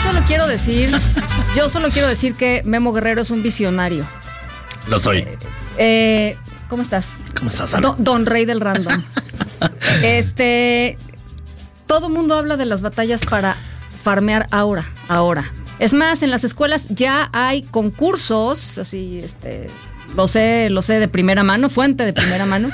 solo quiero decir que Memo Guerrero es un visionario. Lo soy. ¿Cómo estás? ¿Cómo estás, Ana? Don Rey del Random. Todo mundo habla de las batallas para farmear ahora. Es más, en las escuelas ya hay concursos, así, lo sé de primera mano, fuente de primera mano.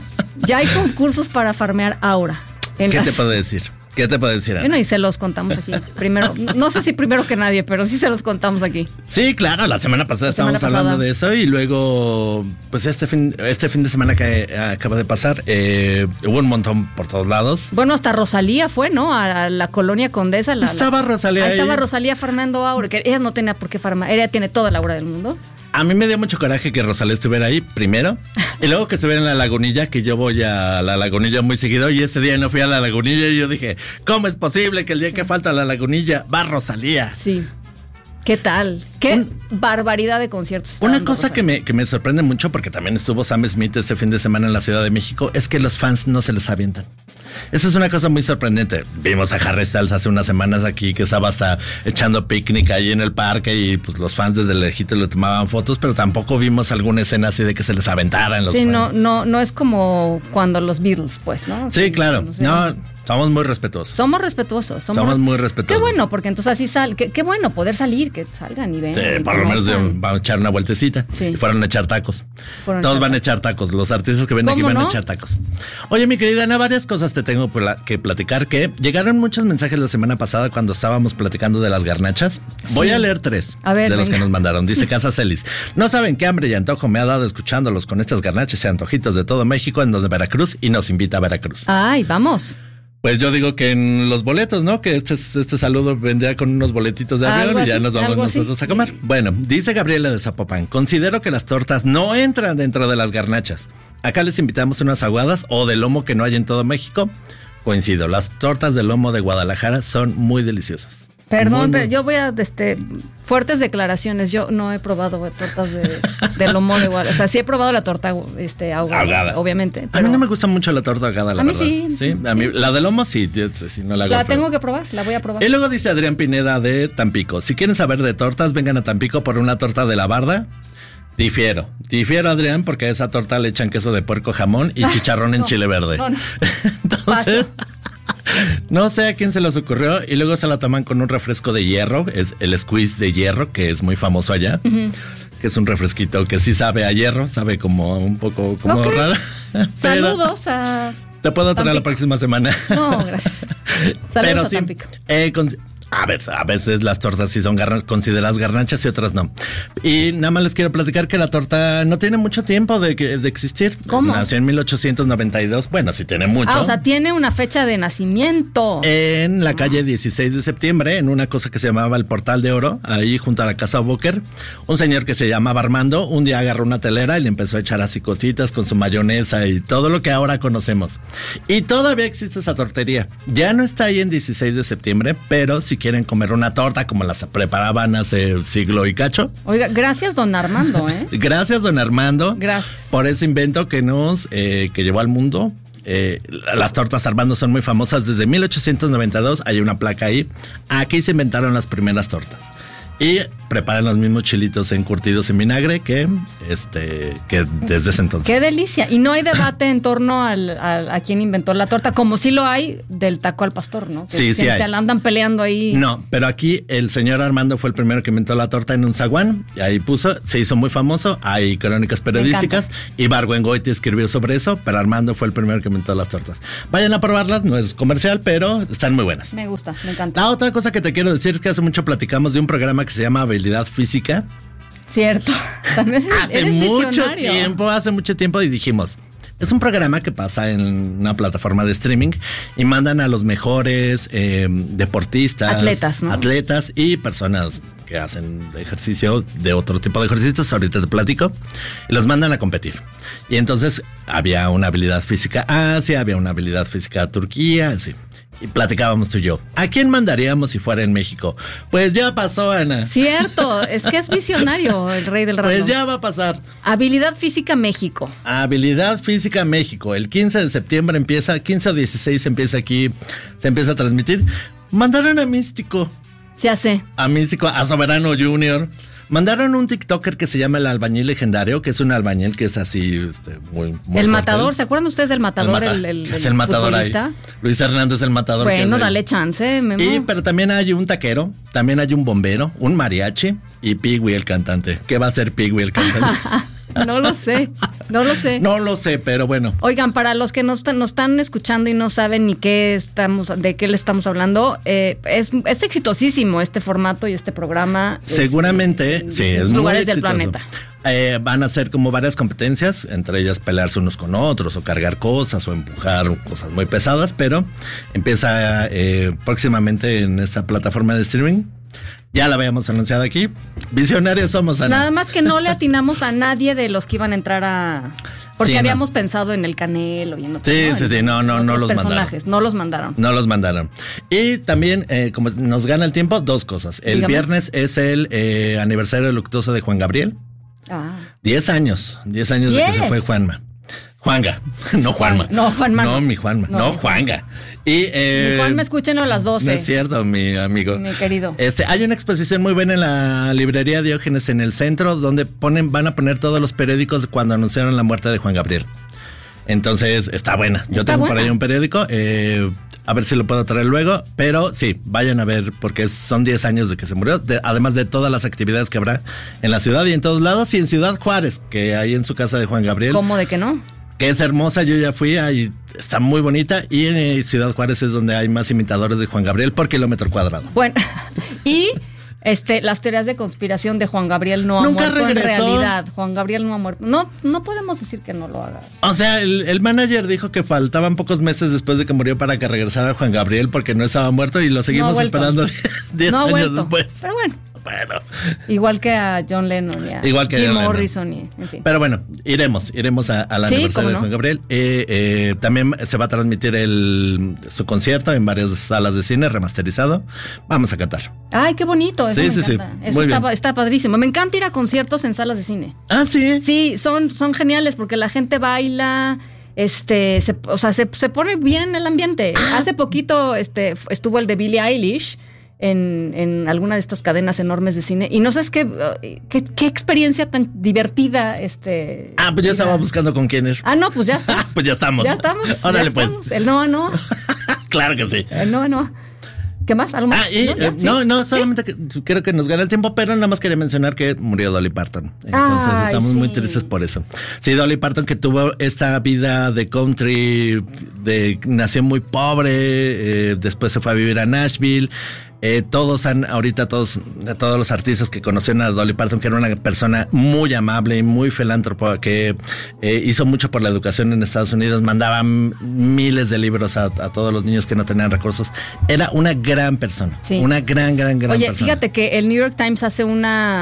Ya hay concursos para farmear ahora. ¿Qué te puedo decir? Ana? Bueno, y se los contamos aquí. Primero, no sé si primero que nadie, pero sí se los contamos aquí. Sí, claro, la semana pasada estábamos hablando de eso y luego, pues este fin de semana que acaba de pasar, hubo un montón por todos lados. Bueno, hasta Rosalía fue, ¿no? A la colonia Condesa. Estaba Rosalía ahí. Estaba Rosalía farmando aura, que ella no tenía por qué farmar, ella tiene toda la aura del mundo. A mí me dio mucho coraje que Rosalía estuviera ahí primero y luego que estuviera en la Lagunilla, que yo voy a la Lagunilla muy seguido y ese día no fui a la Lagunilla y yo dije, ¿cómo es posible que el día que falta a la Lagunilla va Rosalía? Sí. ¿Qué tal? Qué barbaridad de conciertos. Una cosa que me sorprende mucho, porque también estuvo Sam Smith este fin de semana en la Ciudad de México, es que los fans no se les avientan. Eso es una cosa muy sorprendente. Vimos a Harry Styles hace unas semanas aquí que estaba hasta echando picnic ahí en el parque y pues los fans desde lejito le tomaban fotos, pero tampoco vimos alguna escena así de que se les aventaran los fans. No es como cuando los Beatles, pues, ¿no? Sí, claro. Somos muy respetuosos. Somos respetuosos. Somos muy respetuosos. Qué bueno, porque entonces así qué bueno poder salir, que salgan y ven. Sí, por lo menos vamos a echar una vueltecita. Sí. Y fueron a echar tacos. Todos van a echar tacos. Los artistas que ven aquí van a echar tacos. Oye, mi querida Ana, varias cosas te tengo que platicar. Que llegaron muchos mensajes la semana pasada cuando estábamos platicando de las garnachas. Sí. Voy a leer 3 de los que nos mandaron. Dice Casa Celis. No saben qué hambre y antojo me ha dado escuchándolos con estas garnachas y antojitos de todo México en donde Veracruz y nos invita a Veracruz. Ay, vamos. Pues yo digo que en los boletos, ¿no? Que este saludo vendría con unos boletitos de avión y ya nos vamos nosotros a comer. Bueno, dice Gabriela de Zapopan, considero que las tortas no entran dentro de las garnachas. Acá les invitamos unas aguadas o de lomo que no hay en todo México. Coincido, las tortas de lomo de Guadalajara son muy deliciosas. Perdón, pero yo voy a fuertes declaraciones. Yo no he probado tortas de lomo de Guadalajara. O sea, sí he probado la torta ahogada, obviamente. Pero a mí no me gusta mucho la torta ahogada, la verdad. Sí. A mí, la de lomo sí, no la hago. La tengo que probar, la voy a probar. Y luego dice Adrián Pineda de Tampico. Si quieren saber de tortas, vengan a Tampico por una torta de la Barda. Difiero, Adrián, porque a esa torta le echan queso de puerco, jamón y chicharrón en chile verde. No. Entonces, no sé a quién se les ocurrió y luego se la toman con un refresco de hierro, es el squeeze de hierro, que es muy famoso allá, que es un refresquito que sí sabe a hierro, sabe como un poco como rara. Saludos a... Te puedo traer la próxima semana. No, gracias. Saludos a Tampico. A veces las tortas sí son consideradas garnachas y otras no. Y nada más les quiero platicar que la torta no tiene mucho tiempo de existir. ¿Cómo? Nació en 1892. Bueno, sí tiene mucho. O sea, tiene una fecha de nacimiento. En la calle 16 de septiembre, en una cosa que se llamaba el Portal de Oro, ahí junto a la Casa Boker, un señor que se llamaba Armando, un día agarró una telera y le empezó a echar así cositas con su mayonesa y todo lo que ahora conocemos. Y todavía existe esa tortería. Ya no está ahí en 16 de septiembre, pero si quieren comer una torta como las preparaban hace siglo y cacho. Oiga, gracias don Armando, Gracias don Armando. Gracias. Por ese invento que que llevó al mundo. Las tortas Armando son muy famosas desde 1892, hay una placa ahí. Aquí se inventaron las primeras tortas. Y preparan los mismos chilitos encurtidos en vinagre que desde ese entonces. ¡Qué delicia! Y no hay debate en torno a quién inventó la torta, como sí lo hay del taco al pastor, ¿no? Que sí hay. Se andan peleando ahí. No, pero aquí el señor Armando fue el primero que inventó la torta en un zaguán. Y ahí se hizo muy famoso. Hay crónicas periodísticas. Y Barguengoiti escribió sobre eso, pero Armando fue el primero que inventó las tortas. Vayan a probarlas, no es comercial, pero están muy buenas. Me gusta, me encanta. La otra cosa que te quiero decir es que hace mucho platicamos de un programa que se llama Habilidad Física. Cierto. Hace mucho tiempo y dijimos, es un programa que pasa en una plataforma de streaming y mandan a los mejores deportistas, atletas, ¿no? Atletas y personas que hacen ejercicio de otro tipo de ejercicios, ahorita te platico, y los mandan a competir. Y entonces había una habilidad física a Asia, había una habilidad física a Turquía, así. Y platicábamos tú y yo. ¿A quién mandaríamos si fuera en México? Pues ya pasó, Ana. Cierto, es que es visionario el rey del random. Pues ya va a pasar. Habilidad Física México. Habilidad Física México. El 15 de septiembre 15 o 16 empieza aquí, se empieza a transmitir. Mandaron a Místico. Ya sé. A Místico, a Soberano Junior. Mandaron un TikToker que se llama El Albañil Legendario, que es un albañil que es así, muy El fuerte. Matador, ¿se acuerdan ustedes del Matador? Es el Matador ahí. Luis Hernández, el Matador. Bueno, dale chance, Memo. Pero también hay un taquero, también hay un bombero, un mariachi y Piggy el cantante. ¿Qué va a hacer Piggy el cantante? No lo sé. No lo sé, pero bueno. Oigan, para los que nos están escuchando y no saben ni de qué le estamos hablando, es exitosísimo este formato y este programa. Seguramente, sí, es muy lugares exitoso. del planeta. Van a ser como varias competencias, entre ellas pelearse unos con otros o cargar cosas o empujar cosas muy pesadas, pero empieza próximamente en esta plataforma de streaming. Ya la habíamos anunciado aquí. Visionarios somos, Ana. Nada más que no le atinamos a nadie de los que iban a entrar porque sí, habíamos pensado en el Canelo y en otros. Sí, no los personajes, mandaron. No los mandaron. Y también, como nos gana el tiempo, dos cosas. El viernes es el aniversario luctuoso de Juan Gabriel. 10 años de que se fue Juanga. No Juanma. No, Juanma. No, mi Juanma. No, Juanga. Y mi Juanma, escúchenlo a las 12. No es cierto, mi amigo. Mi querido. Hay una exposición muy buena en la librería Diógenes en el centro, donde van a poner todos los periódicos cuando anunciaron la muerte de Juan Gabriel. Entonces, está buena. Yo tengo por ahí un periódico. A ver si lo puedo traer luego, pero sí, vayan a ver porque son 10 años de que se murió, además de todas las actividades que habrá en la ciudad y en todos lados, y en Ciudad Juárez, que hay en su casa de Juan Gabriel. ¿Cómo de que no? Que es hermosa, yo ya fui, ahí está muy bonita, y en Ciudad Juárez es donde hay más imitadores de Juan Gabriel por kilómetro cuadrado. Bueno, y las teorías de conspiración de Juan Gabriel no ha muerto regresó. En realidad. Juan Gabriel no ha muerto. No podemos decir que no lo haga. O sea, el manager dijo que faltaban pocos meses después de que murió para que regresara Juan Gabriel porque no estaba muerto y lo seguimos esperando 10 años después. Pero bueno. Igual que a John Lennon y a Jim Morrison, en fin. Pero bueno, iremos al aniversario de Juan Gabriel. También se va a transmitir su concierto en varias salas de cine remasterizado. Vamos a Qatar. Ay, qué bonito. Eso sí. Eso está padrísimo. Me encanta ir a conciertos en salas de cine. Ah, sí. Sí, son geniales porque la gente baila. Se pone bien el ambiente. Hace poquito estuvo el de Billie Eilish en alguna de estas cadenas enormes de cine y no sabes qué experiencia tan divertida pues yo estaba buscando con quién ir. No, pues ya estamos. Pues ya estamos. Órale, pues. El no. Claro que sí. El no. ¿Qué más? ¿Algo más? No, solamente creo que nos gana el tiempo, pero nada más quería mencionar que murió Dolly Parton. Entonces estamos muy tristes por eso. Sí, Dolly Parton, que tuvo esta vida de country, nació muy pobre, después se fue a vivir a Nashville. Todos los artistas que conocieron a Dolly Parton, que era una persona muy amable y muy filántropa, que hizo mucho por la educación en Estados Unidos, mandaba miles de libros a todos los niños que no tenían recursos. Era una gran persona, una gran persona. Oye, fíjate que el New York Times hace un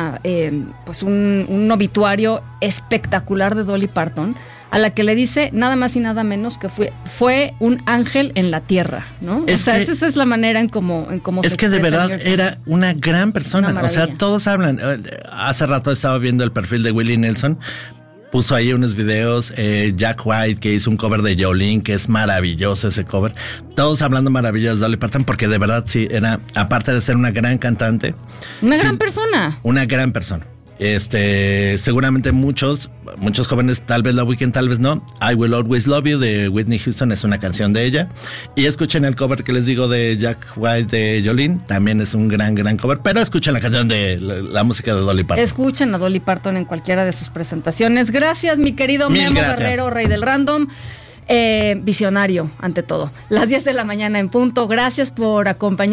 obituario espectacular de Dolly Parton, a la que le dice nada más y nada menos que fue un ángel en la tierra, ¿no? Esa es la manera en cómo es que de verdad era una gran persona. O sea, todos hablan. Hace rato estaba viendo el perfil de Willie Nelson. Puso ahí unos videos, Jack White, que hizo un cover de Jolene, que es maravilloso ese cover. Todos hablando maravillas de Dolly Parton, porque de verdad sí, era, aparte de ser una gran cantante. Gran persona. Una gran persona. Seguramente muchos jóvenes tal vez la ubiquen, tal vez no. I Will Always Love You de Whitney Houston es una canción de ella. Y escuchen el cover que les digo de Jack White de Jolene, también es un gran cover. Pero escuchen la canción de la música de Dolly Parton. Escuchen a Dolly Parton en cualquiera de sus presentaciones. Gracias, mi querido Memo Guerrero, rey del random. Visionario, ante todo. Las 10 de la mañana en punto. Gracias por acompañarnos.